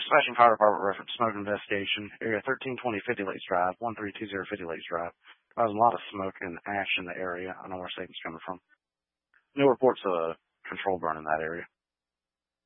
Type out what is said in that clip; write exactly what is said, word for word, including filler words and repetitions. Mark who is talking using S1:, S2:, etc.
S1: Dispatching Fire Department reference smoke investigation. Area thirteen twenty fifty Lakes Drive, one three two zero fifty Lakes Drive. There's a lot of smoke and ash in the area. I know where Satan's coming from. No reports of a control burn in that area.